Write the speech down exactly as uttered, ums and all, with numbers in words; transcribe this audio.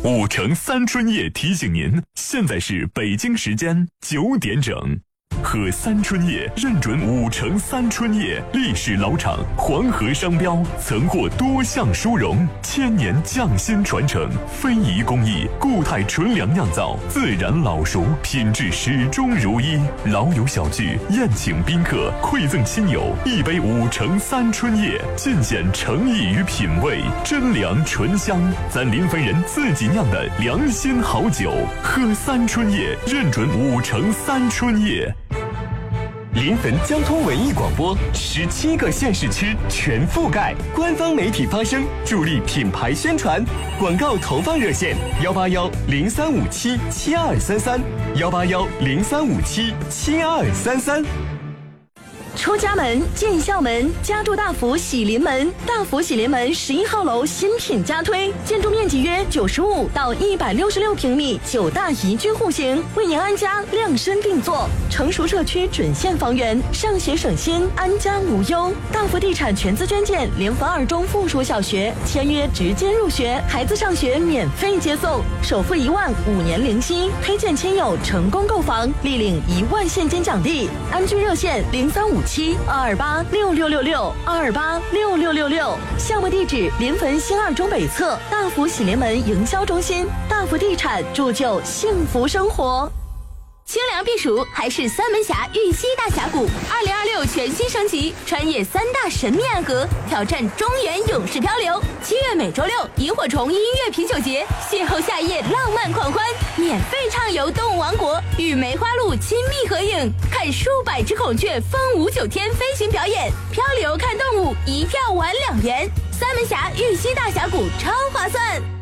五城三春夜提醒您，现在是北京时间九点整。喝三春夜认准五城三春夜，历史老厂，黄河商标，曾获多项殊荣，千年匠心传承，非遗工艺，固态纯粮酿造，自然老熟，品质始终如一。老友小聚，宴请宾客，馈赠亲友，一杯五城三春夜，尽显诚意与品味，真粮醇香，咱临汾人自己酿的良心好酒。喝三春夜认准五城三春夜。 临汾交通文艺广播，十七个县市区全覆盖，官方媒体发声，助力品牌宣传。广告投放热线：幺八幺零三五七七二三三，幺八幺零三五七七二三三。 出家门，进校门，家住大福喜临门。大福喜临门十一号楼新品加推，建筑面积约九十五到一百六十六平米，九大宜居户型，为您安家量身定做。成熟社区准现房源，上学省心，安家无忧。大福地产全资捐建临汾二中附属小学，签约直接入学，孩子上学免费接送，首付一万，五年零息。推荐亲友成功购房，立领一万现金奖励。安居热线零三五七二二八六六六六二二八六六六六，项目地址临汾新二中北侧大福喜临门营销中心。大福地产铸就幸福生活。 清凉避暑还是三门峡玉溪大峡谷，二零二六全新升级，穿越三大神秘暗河，挑战中原勇士漂流。七月每周六，萤火虫音乐啤酒节，邂逅夏夜浪漫狂欢，免费畅游动物王国，与梅花鹿亲密合影，看数百只孔雀风舞九天飞行表演，漂流看动物，一票玩两元。三门峡玉溪大峡谷超划算。